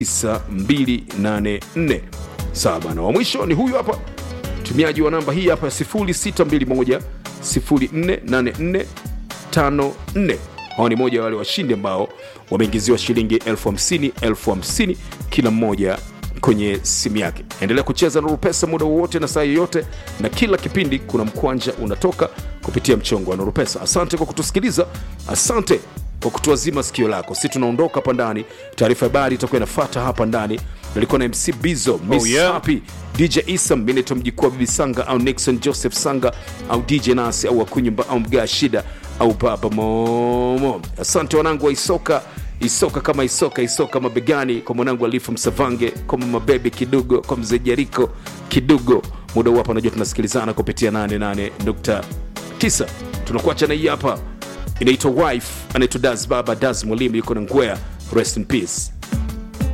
284. Sawa bana, wa mwisho ni huyu hapa, tumiaji wa namba hii hapa 0621 048454. Hao ni moja wale washindi ambao wameingiziwa shilingi 50,000 kila mmoja kwenye simu yake. Endelea kucheza Nuru Pesa muda wowote na saa yoyote, na kila kipindi kuna mkwanja unatoka kupitia mchongo wa Nuru Pesa. Asante kwa kutusikiliza, asante kwa kutuazima sikio lako. Sisi tunaondoka hapa ndani, taarifa habari itakuwa inafuata hapa ndani. Nilikuwa na MC Bizo, Miss Happy, DJ Isa, Mineto Mjikwa, Bibi Sanga au Nixon Joseph Sanga au DJ Nasi au Akunyumba au Mga Shida au Baba Momo. Asante wanangu wa Isoka, Isoka kama Isoka, Isoka mabegani, kwa mwanangu Alifu Msavange, kwa mama Baby Kidogo, kwa mzee Jeriko Kidogo. Muda hapa unajua tunasikilizana kupitia 88.9. Tunakuacha na hii hapa inaitwa Wife, anaitwa Daz Baba Daz Mwalimu, yuko na Ngwea. Rest in peace.